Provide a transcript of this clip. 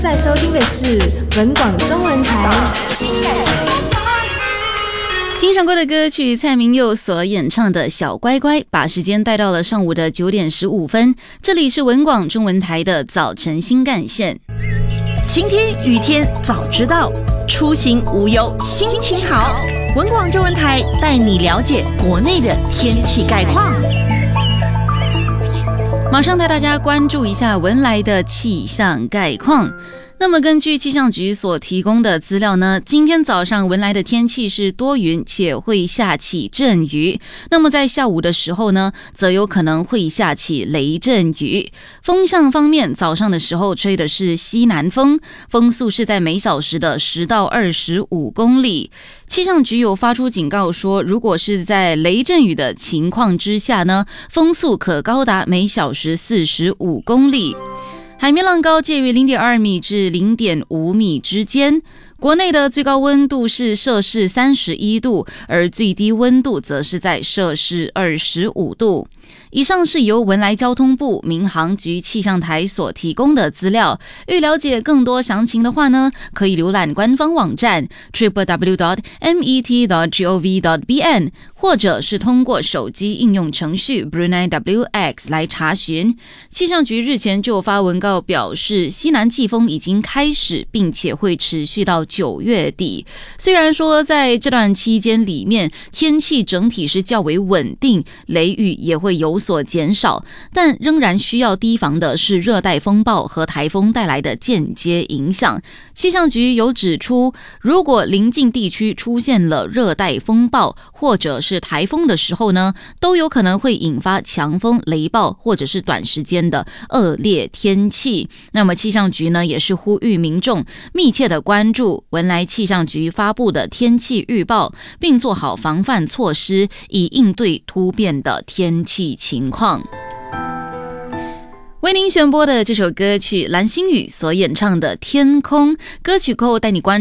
在收听的是文广中文台。 欣赏过的歌曲，蔡明佑所演唱的《小乖乖》，把时间带到了上午的9点15分。这里是文广中文台的早晨新干线。 晴天雨天早知道，出行无忧心情好。文广中文台带你了解国内的天气概况。 马上带大家关注一下文莱的气象概况。那么根据气象局所提供的资料呢，今天早上文莱的天气是多云且会下起阵雨，那么在下午的时候呢，则有可能会下起雷阵雨。风向方面，早上的时候吹的是西南风，风速是在每小时的10到25公里。气象局有发出警告说，如果是在雷阵雨的情况之下呢，风速可高达每小时45公里。海面浪高介于0.2米至0.5米之间。国内的最高温度是摄氏31度，而最低温度则是在摄氏25度。以上是由文莱交通部民航局气象台所提供的资料。欲了解更多详情的话呢，可以浏览官方网站 www.met.gov.bn， 或者是通过手机应用程序 Brunei WX 来查询。气象局日前就发文告表示，西南季风已经开始，并且会持续到9月底。虽然说在这段期间里面，天气整体是较为稳定，雷雨也会有所减少，但仍然需要提防的是热带风暴和台风带来的间接影响。气象局有指出，如果邻近地区出现了热带风暴或者是台风的时候呢，都有可能会引发强风、雷暴或者是短时间的恶劣天气。那么气象局呢，也是呼吁民众密切的关注文莱气象局发布的天气预报，并做好防范措施，以应对突变的天气情况。为您选播的这首歌曲，蓝星宇所演唱的《天空》，歌曲后带你关注